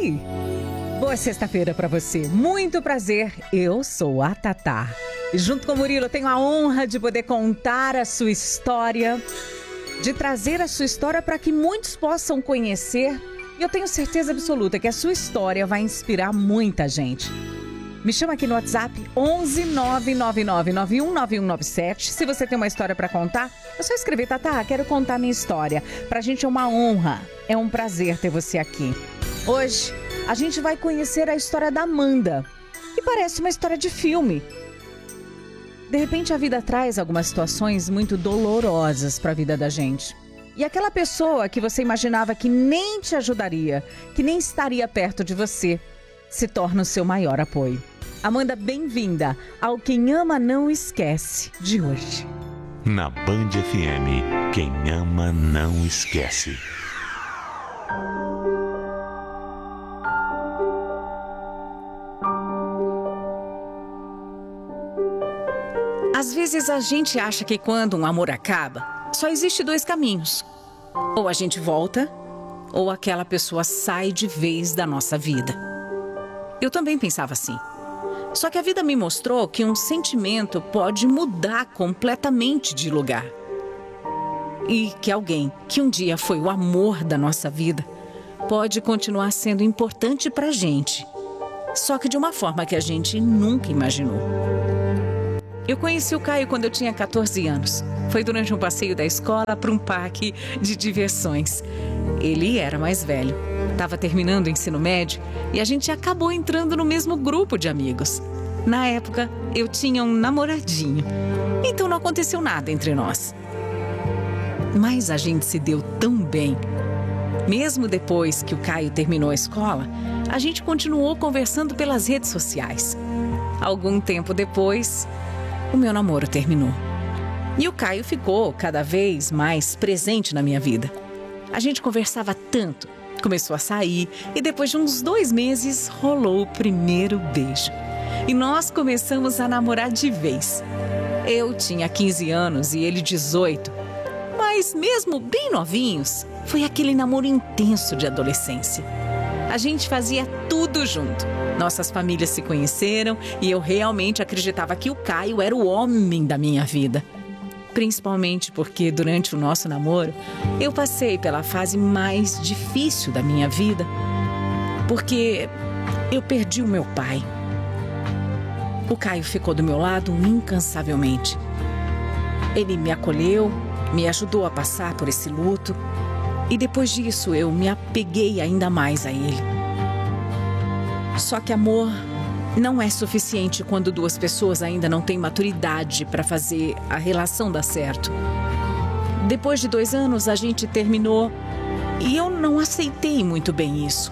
aí? Boa sexta-feira pra você. Muito prazer, eu sou a Tatá. E junto com o Murilo, eu tenho a honra de poder contar a sua história, de trazer a sua história para que muitos possam conhecer. E eu tenho certeza absoluta que a sua história vai inspirar muita gente. Me chama aqui no WhatsApp 11 999919197. Se você tem uma história para contar, é só escrever: Tatá, quero contar minha história. Pra gente é uma honra, é um prazer ter você aqui. Hoje a gente vai conhecer a história da Amanda, que parece uma história de filme. De repente a vida traz algumas situações muito dolorosas para a vida da gente. E aquela pessoa que você imaginava que nem te ajudaria, que nem estaria perto de você, se torna o seu maior apoio. Amanda, bem-vinda ao Quem Ama Não Esquece de hoje. Na Band FM, quem ama não esquece. Às vezes a gente acha que quando um amor acaba, só existe dois caminhos. Ou a gente volta, ou aquela pessoa sai de vez da nossa vida. Eu também pensava assim. Só que a vida me mostrou que um sentimento pode mudar completamente de lugar. E que alguém que um dia foi o amor da nossa vida pode continuar sendo importante pra gente. Só que de uma forma que a gente nunca imaginou. Eu conheci o Caio quando eu tinha 14 anos. Foi durante um passeio da escola para um parque de diversões. Ele era mais velho. Estava terminando o ensino médio e a gente acabou entrando no mesmo grupo de amigos. Na época, eu tinha um namoradinho. Então não aconteceu nada entre nós. Mas a gente se deu tão bem. Mesmo depois que o Caio terminou a escola, a gente continuou conversando pelas redes sociais. Algum tempo depois, o meu namoro terminou. E o Caio ficou cada vez mais presente na minha vida. A gente conversava tanto, começou a sair e depois de uns 2 meses rolou o primeiro beijo. E nós começamos a namorar de vez. Eu tinha 15 anos e ele 18. Mas mesmo bem novinhos, foi aquele namoro intenso de adolescência. A gente fazia tudo junto. Nossas famílias se conheceram e eu realmente acreditava que o Caio era o homem da minha vida. Principalmente porque durante o nosso namoro, eu passei pela fase mais difícil da minha vida, porque eu perdi o meu pai. O Caio ficou do meu lado incansavelmente. Ele me acolheu, me ajudou a passar por esse luto e depois disso eu me apeguei ainda mais a ele. Só que amor não é suficiente quando 2 pessoas ainda não têm maturidade para fazer a relação dar certo. Depois de 2 anos, a gente terminou e eu não aceitei muito bem isso.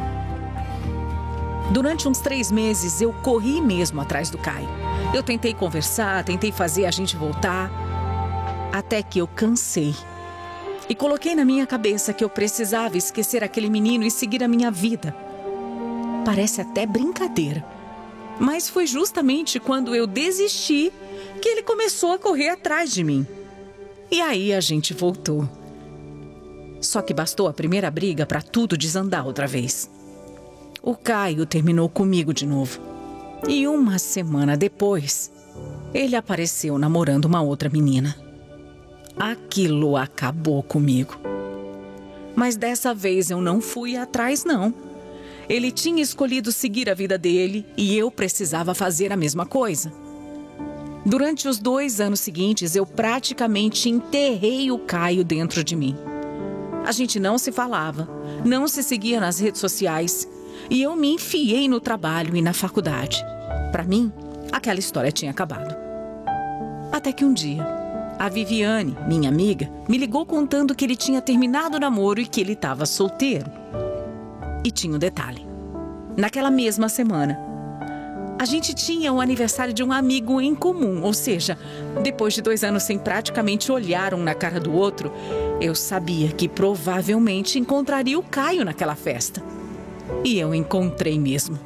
Durante uns 3 meses, eu corri mesmo atrás do Caio. Eu tentei conversar, tentei fazer a gente voltar, até que eu cansei. E coloquei na minha cabeça que eu precisava esquecer aquele menino e seguir a minha vida. Parece até brincadeira. Mas foi justamente quando eu desisti que ele começou a correr atrás de mim. E aí a gente voltou. Só que bastou a primeira briga para tudo desandar outra vez. O Caio terminou comigo de novo. E 1 semana depois, ele apareceu namorando uma outra menina. Aquilo acabou comigo. Mas dessa vez eu não fui atrás, não. Ele tinha escolhido seguir a vida dele e eu precisava fazer a mesma coisa. Durante os 2 anos seguintes, eu praticamente enterrei o Caio dentro de mim. A gente não se falava, não se seguia nas redes sociais e eu me enfiei no trabalho e na faculdade. Para mim, aquela história tinha acabado. Até que um dia, a Viviane, minha amiga, me ligou contando que ele tinha terminado o namoro e que ele estava solteiro. E tinha um detalhe. Naquela mesma semana, a gente tinha o aniversário de um amigo em comum. Ou seja, depois de 2 anos sem praticamente olhar um na cara do outro, eu sabia que provavelmente encontraria o Caio naquela festa. E eu encontrei mesmo.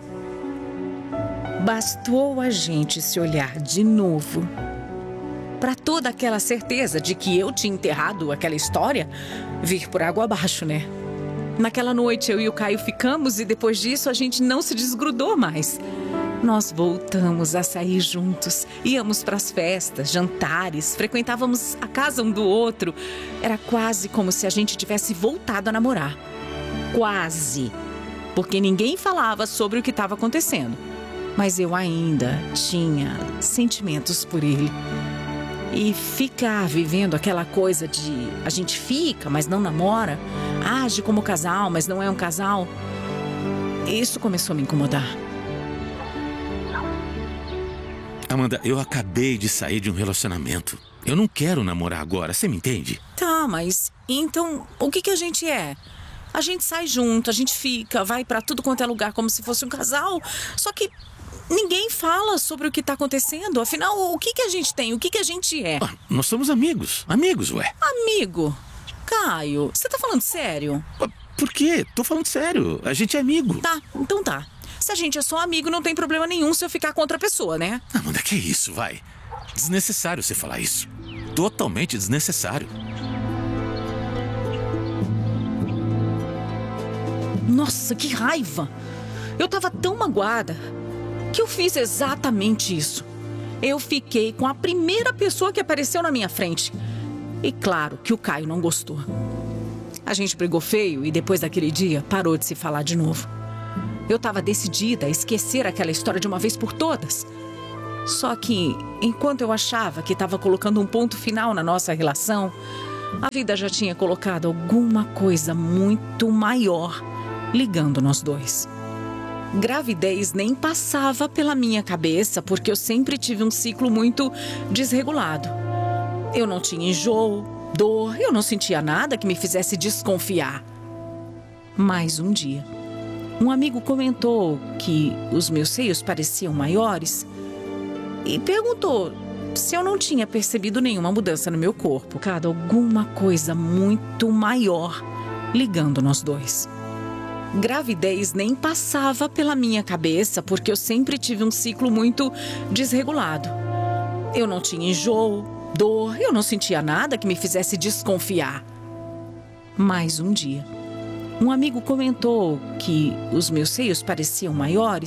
Bastou a gente se olhar de novo para toda aquela certeza de que eu tinha enterrado aquela história vir por água abaixo, né? Naquela noite eu e o Caio ficamos e depois disso a gente não se desgrudou mais. Nós voltamos a sair juntos, íamos para as festas, jantares, frequentávamos a casa um do outro. Era quase como se a gente tivesse voltado a namorar. Quase. Porque ninguém falava sobre o que estava acontecendo. Mas eu ainda tinha sentimentos por ele. E ficar vivendo aquela coisa de a gente fica, mas não namora, age como casal, mas não é um casal, isso começou a me incomodar. Amanda, eu acabei de sair de um relacionamento. Eu não quero namorar agora, você me entende? Tá, mas então o que a gente é? A gente sai junto, a gente fica, vai pra tudo quanto é lugar como se fosse um casal, só que ninguém fala sobre o que tá acontecendo. Afinal, o que a gente tem? O que a gente é? Ah, nós somos amigos. Amigos, ué. Amigo? Caio, você tá falando sério? Por quê? Tô falando sério. A gente é amigo. Tá, então tá. Se a gente é só amigo, não tem problema nenhum se eu ficar com outra pessoa, né? Amanda, que isso, vai. Desnecessário você falar isso. Totalmente desnecessário. Nossa, que raiva! Eu tava tão magoada que eu fiz exatamente isso. Eu fiquei com a primeira pessoa que apareceu na minha frente. E claro que o Caio não gostou. A gente brigou feio e depois daquele dia parou de se falar de novo. Eu tava decidida a esquecer aquela história de uma vez por todas. Só que, enquanto eu achava que estava colocando um ponto final na nossa relação, a vida já tinha colocado alguma coisa muito maior ligando nós dois. Gravidez nem passava pela minha cabeça porque eu sempre tive um ciclo muito desregulado. Eu não tinha enjoo, dor, eu não sentia nada que me fizesse desconfiar. Mas um dia, um amigo comentou que os meus seios pareciam maiores e perguntou se eu não tinha percebido nenhuma mudança no meu corpo. Cada alguma coisa muito maior ligando nós dois. Gravidez nem passava pela minha cabeça porque eu sempre tive um ciclo muito desregulado. Eu não tinha enjoo, dor, eu não sentia nada que me fizesse desconfiar. Mas um dia, um amigo comentou que os meus seios pareciam maiores